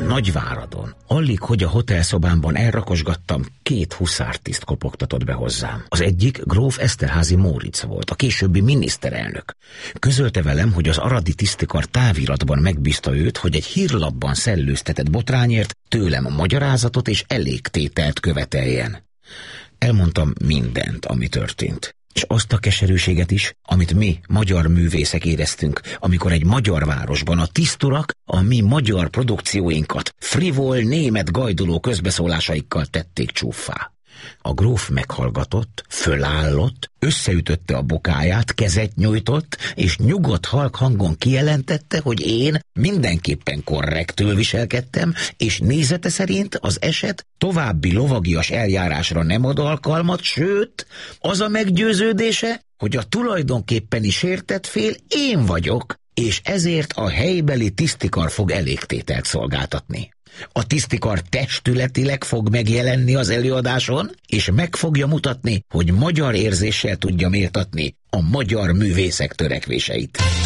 Nagyváradon, alig, hogy a hotelszobámban elrakosgattam, 2 huszártiszt kopogtatott be hozzám. Az egyik gróf Eszterházy Móricz volt, a későbbi miniszterelnök. Közölte velem, hogy az aradi tisztikar táviratban megbízta őt, hogy egy hírlapban szellőztetett botrányért tőlem magyarázatot és elégtételt követeljen. Elmondtam mindent, ami történt. És azt a keserűséget is, amit mi, magyar művészek éreztünk, amikor egy magyar városban a tiszturak a mi magyar produkcióinkat frivol német gajduló közbeszólásaikkal tették csúffá. A gróf meghallgatott, fölállott, összeütötte a bokáját, kezet nyújtott, és nyugodt halk hangon kijelentette, hogy én mindenképpen korrektül viselkedtem, és nézete szerint az eset további lovagias eljárásra nem ad alkalmat, sőt, az a meggyőződése, hogy a tulajdonképpeni sértett fél én vagyok, és ezért a helybeli tisztikar fog elégtételt szolgáltatni. A tisztikar testületileg fog megjelenni az előadáson, és meg fogja mutatni, hogy magyar érzéssel tudja méltatni a magyar művészek törekvéseit.